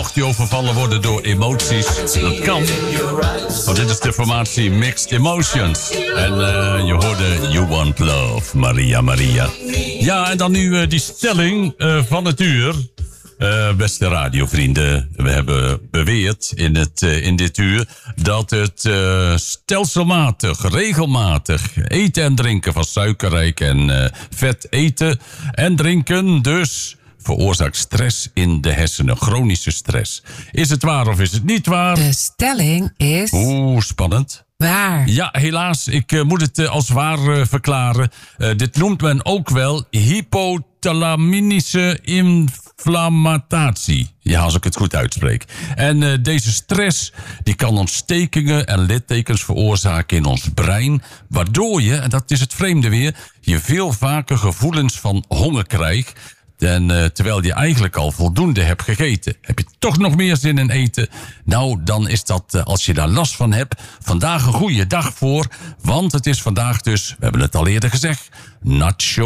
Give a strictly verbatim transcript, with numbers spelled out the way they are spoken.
mocht je overvallen worden door emoties, dat kan. Want dit is de formatie Mixed Emotions. En uh, je hoorde You Want Love, Maria Maria. Ja, en dan nu uh, die stelling uh, van het uur. Uh, beste radiovrienden, we hebben beweerd in, het, uh, in dit uur dat het uh, stelselmatig, regelmatig eten en drinken van suikerrijk en uh, vet eten en drinken dus veroorzaakt stress in de hersenen, chronische stress. Is het waar of is het niet waar? De stelling is... Oeh, spannend. Waar? Ja, helaas, ik uh, moet het uh, als waar uh, verklaren. Uh, dit noemt men ook wel hypothalamische inflammatie. Ja, als ik het goed uitspreek. En uh, deze stress die kan ontstekingen en littekens veroorzaken in ons brein, waardoor je, en dat is het vreemde weer, je veel vaker gevoelens van honger krijgt. En uh, terwijl je eigenlijk al voldoende hebt gegeten. Heb je toch nog meer zin in eten? Nou, dan is dat, uh, als je daar last van hebt, vandaag een goede dag voor. Want het is vandaag dus, we hebben het al eerder gezegd, Nacho